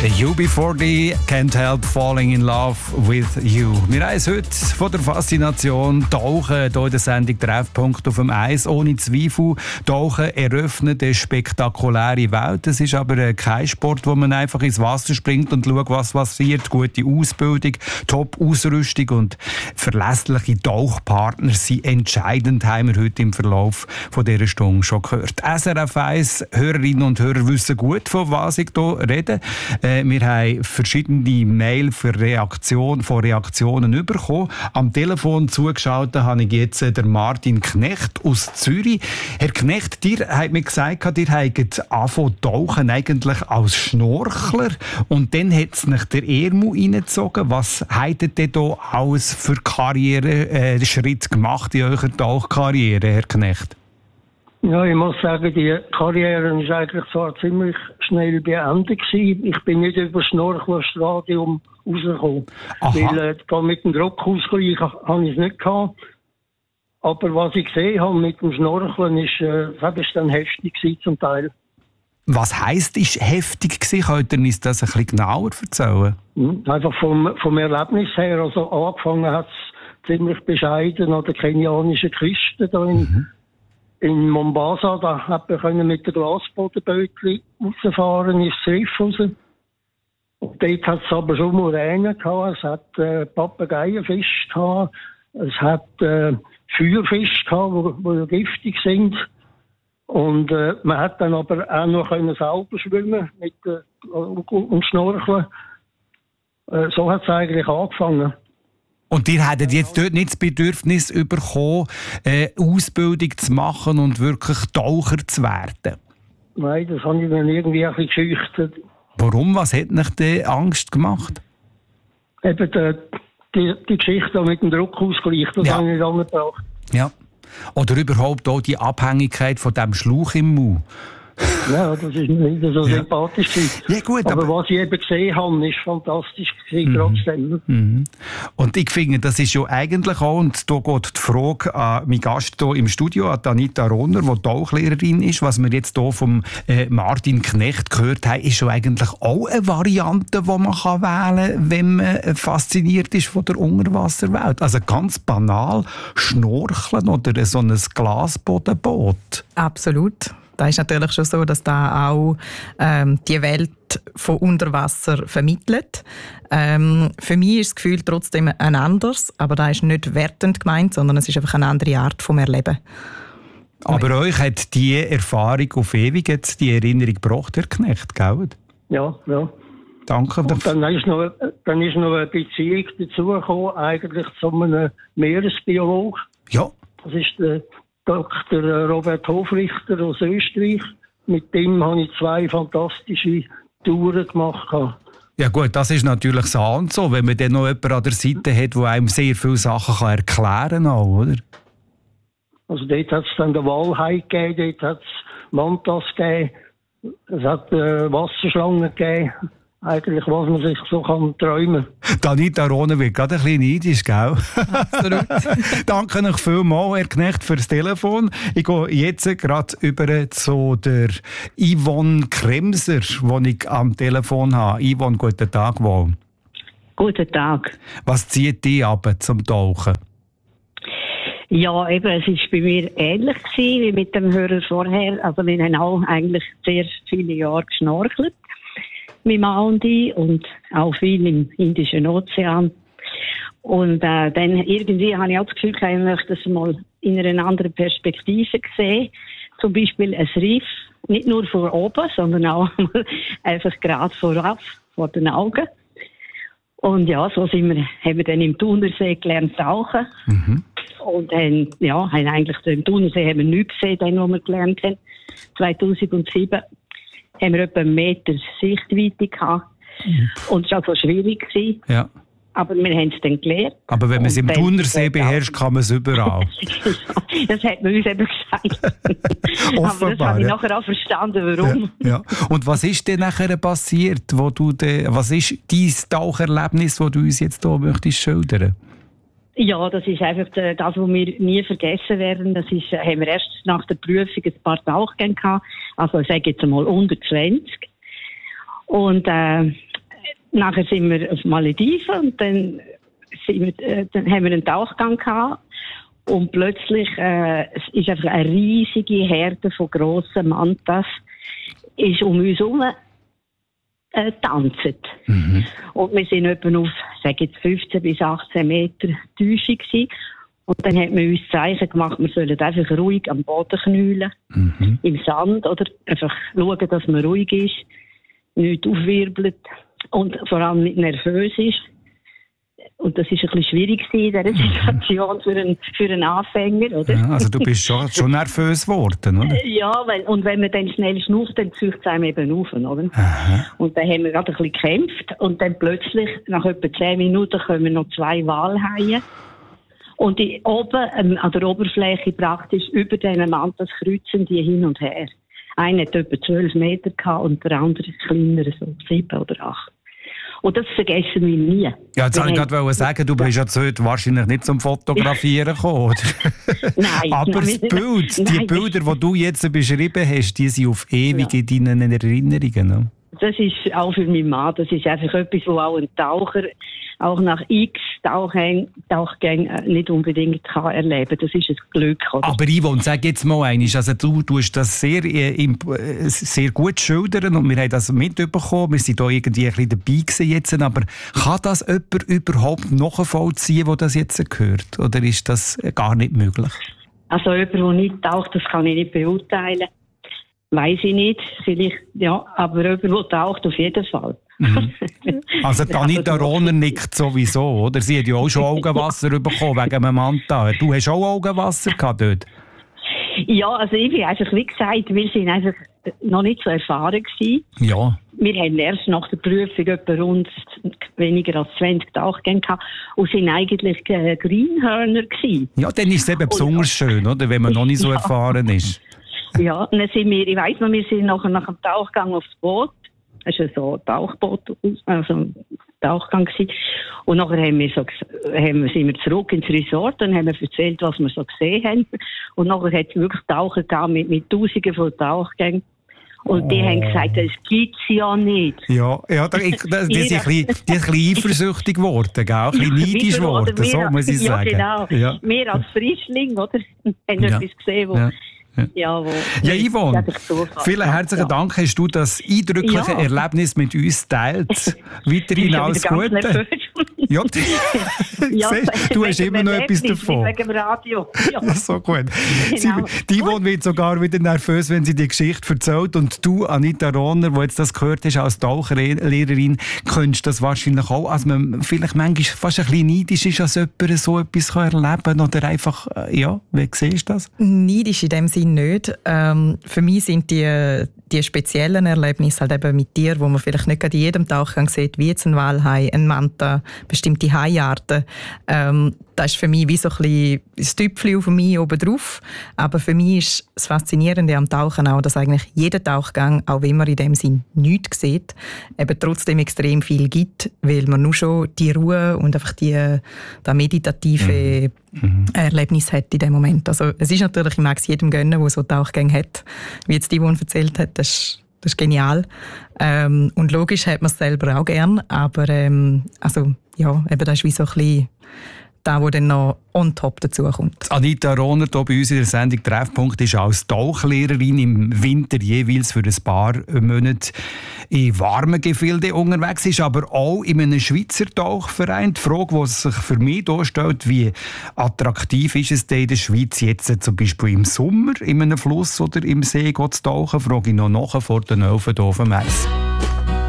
UB40 Can't Help Falling in Love with You. Wir haben es heute von der Faszination Tauchen hier in der Sendung Treffpunkt auf dem Eis. Ohne Zweifel, Tauchen eröffnet eine spektakuläre Welt. Es ist aber kein Sport, wo man einfach ins Wasser springt und schaut, was passiert. Gute Ausbildung, Top-Ausrüstung und verlässliche Tauchpartner sind entscheidend, haben wir heute im Verlauf von dieser Stunde schon gehört. SRF 1 Hörerinnen und Hörer wissen gut, von was ich hier rede. Wir haben verschiedene Mails von Reaktionen bekommen. Am Telefon zugeschaltet habe ich jetzt den Martin Knecht aus Zürich. Herr Knecht, ihr habt mir gesagt, ihr habt angefangen tauchen eigentlich als Schnorchler und dann hat es nach der ERMU reingezogen. Was habt ihr denn hier alles für Karriereschritt gemacht in eurer Tauchkarriere, Herr Knecht? Ja, ich muss sagen, die Karriere ist eigentlich zwar ziemlich schnell beendet gewesen. Ich bin nicht über das Schnorchlerstadium rausgekommen. Weil mit dem Druckausgleich habe ich es nicht gehabt. Aber was ich gesehen habe mit dem Schnorcheln ist dann heftig gewesen zum Teil. Was heisst, ist heftig gewesen? Könnt ihr uns das ein bisschen genauer erzählen? Einfach vom Erlebnis her. Also angefangen hat es ziemlich bescheiden an der kenianischen Küste da in Mombasa, da hat man mit der Glasbodenbötchen rausfahren ins Riff raus. Und dort hat es aber schon Muränen gehabt, es hat Papageienfisch gehabt, es hat Feuerfisch gehabt, die giftig sind. Und man hat dann aber auch noch selber schwimmen und schnorcheln. So hat es eigentlich angefangen. Und ihr hättet jetzt dort nicht das Bedürfnis bekommen, Ausbildung zu machen und wirklich Taucher zu werden? Nein, das habe ich dann irgendwie ein bisschen geschüchtert. Warum? Was hat euch denn Angst gemacht? Eben die Geschichte mit dem Druckausgleich, das habe ich nicht angebracht. Ja. Oder überhaupt auch die Abhängigkeit von diesem Schlauch im Mund. Ja, das ist nicht so sympathisch gewesen. Ja, gut, aber was ich eben gesehen habe, ist fantastisch gewesen, trotzdem. Und ich finde, das ist ja eigentlich auch, und da geht die Frage an meinen Gast hier im Studio, an Anita Ronner, die Tauchlehrerin ist. Was wir jetzt hier vom Martin Knecht gehört haben, ist ja eigentlich auch eine Variante, die man wählen kann, wenn man fasziniert ist von der Unterwasserwelt. Also ganz banal, Schnorcheln oder so ein Glasbodenboot. Absolut. Da ist natürlich schon so, dass da auch die Welt von Unterwasser vermittelt. Für mich ist das Gefühl trotzdem ein anderes, aber da ist nicht wertend gemeint, sondern es ist einfach eine andere Art vom Erleben. Aber euch hat die Erfahrung auf ewig jetzt die Erinnerung gebracht, Herr Knecht, gell? Ja. Danke. Und dann ist noch eine Beziehung dazugekommen, eigentlich zu einem Meeresbiolog. Ja. Das ist der Dr. Robert Hofrichter aus Österreich. Mit dem habe ich 2 fantastische Touren gemacht. Ja gut, das ist natürlich so, wenn man dann noch jemanden an der Seite hat, der einem sehr viele Sachen erklären kann, oder? Also dort hat es dann den Walhai gegeben, dort hat es Mantas gegeben, es hat Wasserschlangen gegeben. Eigentlich, was man sich so träumen kann. Anita Ronner wird gerade ein bisschen neidisch, gell? Absolut. Danke euch vielmals, Herr Knecht, für das Telefon. Ich gehe jetzt gerade über zu der Yvonne Kremser, die ich am Telefon habe. Yvonne, guten Tag wohl. Guten Tag. Was zieht dich ab zum Tauchen? Ja, eben, es war bei mir ähnlich gewesen, wie mit dem Hörer vorher. Also wir haben auch eigentlich sehr viele Jahre geschnorchelt. Mit Mann und ich und auch viel im Indischen Ozean. Und dann irgendwie habe ich auch das Gefühl, ich möchte das mal in einer anderen Perspektive sehen. Zum Beispiel ein Riff, nicht nur von oben, sondern auch einfach gerade vorauf, vor den Augen. Und ja, so haben wir dann im Thunersee gelernt tauchen. Und haben eigentlich im Thunersee haben wir nichts gesehen, den, was wir gelernt haben. 2007. Haben wir etwa 1 Meter Sichtweite gehabt. Und es war also schwierig. Ja. Aber wir haben es dann gelernt. Aber wenn man es im Thunersee beherrscht, kann man es überall. Das hat man uns eben gesagt. Aber das habe ich nachher auch verstanden, warum. Ja. Und was ist denn nachher passiert? Was ist dein Taucherlebnis, das du uns jetzt hier möchtest schildern? Ja, das ist einfach das, was wir nie vergessen werden. Das ist, haben wir erst nach der Prüfung ein paar Tauchgänge gehabt. Also ich sage jetzt einmal unter 20. Und nachher sind wir auf Malediven und dann haben wir einen Tauchgang gehabt. Und plötzlich ist einfach eine riesige Herde von grossen Mantas ist um uns herum tanzt. Und wir sind etwa auf, sage jetzt 15 bis 18 Meter Tiefe gewesen. Und dann hat man uns Zeichen gemacht, wir sollen einfach ruhig am Boden knüllen, im Sand, oder einfach schauen, dass man ruhig ist, nichts aufwirbelt und vor allem nicht nervös ist. Und das war ein bisschen schwierig in dieser Situation für einen Anfänger, oder? Ja, also du bist schon nervös geworden, oder? Ja, und wenn man dann schnell schnauft, dann zieht es einem eben auf, oder? Aha. Und dann haben wir gerade ein bisschen gekämpft und dann plötzlich, nach etwa 10 Minuten, kommen noch 2 Walhaie. Und die oben, an der Oberfläche praktisch über diesen Mantas kreuzen die hin und her. Einer hat etwa 12 Meter gehabt und der andere kleiner, so 7 oder 8. Und das vergessen wir nie. Ja, jetzt wollte ich gerade sagen, du bist jetzt heute wahrscheinlich nicht zum Fotografieren gekommen, oder? Nein. Aber das Bild, die Bilder, die du jetzt beschrieben hast, die sind auf ewig in deinen Erinnerungen. Ne? Das ist auch für meinen Mann, das ist einfach etwas, wo auch ein Taucher auch nach x Tauchgängen nicht unbedingt kann erleben. Das ist ein Glück. Oder? Aber Yvonne, sag jetzt mal eines, also du hast das sehr gut schildern und wir haben das mitbekommen, wir sind da irgendwie ein bisschen dabei gewesen jetzt, aber kann das jemand überhaupt nachvollziehen, der das jetzt hört? Oder ist das gar nicht möglich? Also jemand, der nicht taucht, das kann ich nicht beurteilen. Weiss ich nicht, vielleicht, ja, aber jemand, der taucht, auf jeden Fall. Also Anita Rohner nickt sowieso, oder? Sie hat ja auch schon Augenwasser bekommen wegen einem Manta. Du hast auch Augenwasser gehabt dort? Ja, also ich bin einfach, wie gesagt, wir sind einfach noch nicht so erfahren gewesen. Ja. Wir haben erst nach der Prüfung etwa rund weniger als 20 Tauchgänge gehabt und sind eigentlich Greenhörner gewesen. Ja, dann ist es eben besonders schön, oder? Wenn man noch nicht so erfahren ist. Ja, und dann sind wir, ich weiss noch, wir sind nach dem Tauchgang aufs Boot. Es war so ein Tauchboot, also ein Tauchgang gewesen. Und nachher sind wir zurück ins Resort und haben erzählt, was wir so gesehen haben. Und nachher hat es wirklich Taucher gegeben mit Tausenden von Tauchgängen. Und die haben gesagt, das gibt's ja nicht. Ja, die sind ein bisschen eifersüchtig geworden, ein bisschen neidisch geworden, so muss ich sagen. Ja, genau. Ja. Wir als Frischling, oder? Haben etwas gesehen, wo... Ja, Yvonne, vielen herzlichen Dank, hast du das eindrückliche Erlebnis mit uns geteilt. Weiterhin alles Gute. Ja, du hast immer noch etwas davon. Wegen dem Radio. Ja. So gut. Genau. Die Yvonne wird sogar wieder nervös, wenn sie die Geschichte erzählt. Und du, Anita Rohner, die jetzt das gehört hast als Tauchlehrerin, könntest das wahrscheinlich auch, als man vielleicht manchmal fast ein bisschen neidisch ist, als jemand so etwas erleben kann. Oder einfach, ja, wie siehst du das? Neidisch in dem Sinne nicht. Für mich sind die speziellen Erlebnisse halt eben mit Tieren, wo man vielleicht nicht gerade in jedem Tauchgang sieht, wie jetzt ein Walhai, ein Manta, bestimmte Haiarten. Das ist für mich wie so ein bisschen das Tüpfchen auf mich oben drauf. Aber für mich ist das Faszinierende am Tauchen auch, dass eigentlich jeder Tauchgang, auch wenn man in dem Sinn nichts sieht, eben trotzdem extrem viel gibt, weil man nur schon die Ruhe und einfach das meditative Erlebnis hat in dem Moment. Also es ist natürlich, ich mag es jedem gönnen, der so Tauchgänge hat, wie jetzt die Yvonne erzählt hat, das ist genial. Und logisch hat man es selber auch gern, aber also, ja, eben das ist wie so ein bisschen das, was dann noch on top dazu kommt. Anita Rohner hier bei uns in der Sendung «Treffpunkt» ist als Tauchlehrerin im Winter jeweils für ein paar Monate in warmen Gefilden unterwegs, ist aber auch in einem Schweizer Tauchverein. Die Frage, die sich für mich hier stellt, wie attraktiv ist es denn in der Schweiz jetzt zum Beispiel im Sommer in einem Fluss oder im See zu tauchen, frage ich noch nachher vor den 11 Uhr auf dem Eis.